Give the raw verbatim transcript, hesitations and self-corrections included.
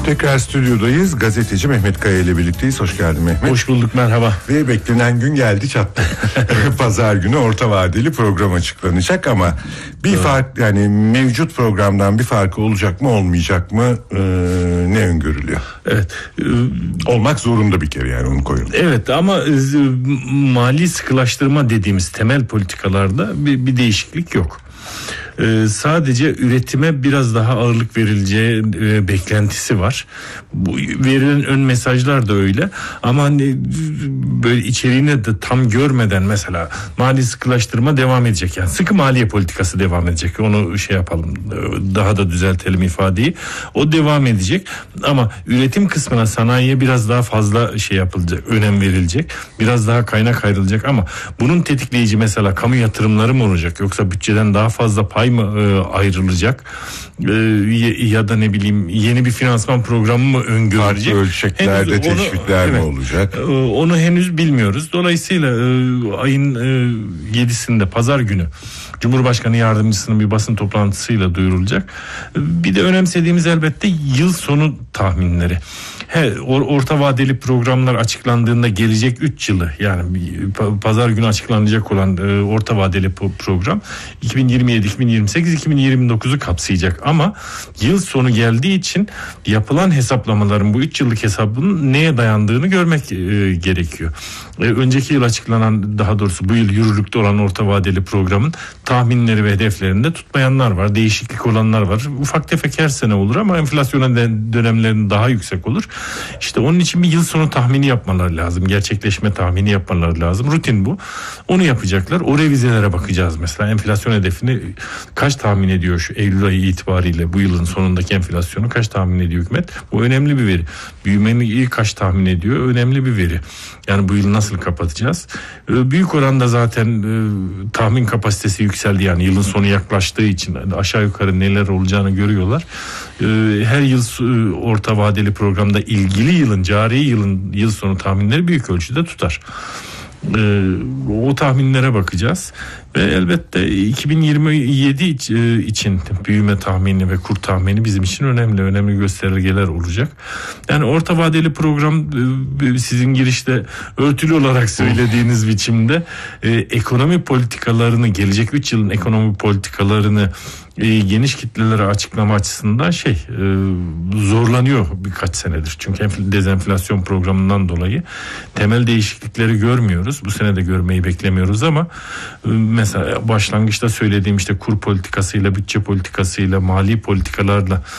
Tekrar stüdyodayız. Gazeteci Mehmet Kaya ile birlikteyiz. Hoş geldin Mehmet. Hoş bulduk, merhaba. Ve beklenen gün geldi çattı. Pazar günü orta vadeli program açıklanacak ama bir evet. fark, yani mevcut programdan bir farkı olacak mı olmayacak mı ee, ne öngörülüyor? Evet. Ee, Olmak zorunda bir kere, yani onu koyalım. Evet ama e, mali sıkılaştırma dediğimiz temel politikalarda bir, bir değişiklik yok. Ee, sadece üretime biraz daha ağırlık verileceği e, beklentisi var. Bu verilen ön mesajlar da öyle. Ama hani böyle içeriğini de tam görmeden mesela mali sıkılaştırma devam edecek. Yani sıkı maliye politikası devam edecek. Onu şey yapalım, daha da düzeltelim ifadeyi. O devam edecek. Ama üretim kısmına, sanayiye biraz daha fazla şey yapılacak, önem verilecek. Biraz daha kaynak ayrılacak ama bunun tetikleyici mesela kamu yatırımları mı olacak? Yoksa bütçeden daha fazla pay mı e, ayrılacak? E, ya da ne bileyim yeni bir finansman programı mı öngörülecek? Farklı ölçeklerde henüz teşvikler onu, mi evet, olacak? E, onu henüz bilmiyoruz. Dolayısıyla e, ayın e, yedisinde pazar günü Cumhurbaşkanı Yardımcısının bir basın toplantısıyla duyurulacak. Bir de önemsediğimiz elbette yıl sonu tahminleri. He, orta vadeli programlar açıklandığında gelecek üç yılı, yani pazar günü açıklanacak olan e, orta vadeli program iki bin yirmi yedi, iki bin yirmi sekiz, iki bin yirmi dokuzu kapsayacak ama yıl sonu geldiği için yapılan hesaplamaların, bu üç yıllık hesabının neye dayandığını görmek e, gerekiyor. E, önceki yıl açıklanan, daha doğrusu bu yıl yürürlükte olan orta vadeli programın tahminleri ve hedeflerinde tutmayanlar var, değişiklik olanlar var. Ufak tefek her sene olur ama enflasyon dönemlerinde daha yüksek olur. İşte onun için bir yıl sonu tahmini yapmaları lazım. Gerçekleşme tahmini yapmaları lazım. Rutin bu. Onu yapacaklar. O revizelere bakacağız mesela. Enflasyon hedefini kaç tahmin ediyor şu Eylül ayı itibariyle, bu yılın sonundaki enflasyonu kaç tahmin ediyor hükümet? Bu önemli bir veri. Büyümeyi kaç tahmin ediyor? Önemli bir veri. Yani bu yılı nasıl kapatacağız? Büyük oranda zaten e, tahmin kapasitesi yükseldi. Yani yılın sonu yaklaştığı için aşağı yukarı neler olacağını görüyorlar. E, her yıl e, orta vadeli programda ilgili yılın, cari yılın yıl sonu tahminleri büyük ölçüde tutar. Ee, o tahminlere bakacağız ve elbette iki bin yirmi yedi için büyüme tahmini ve kur tahmini bizim için önemli önemli göstergeler olacak. Yani orta vadeli program, sizin girişte örtülü olarak söylediğiniz biçimde e, ekonomi politikalarını, gelecek üç yılın ekonomi politikalarını e, geniş kitlelere açıklama açısından şey e, zorlanıyor birkaç senedir. Çünkü dezenflasyon programından dolayı temel değişiklikleri görmüyoruz. Bu sene de görmeyi beklemiyoruz ama e, mesela başlangıçta söylediğim işte kur politikasıyla, bütçe politikasıyla, mali politikalarla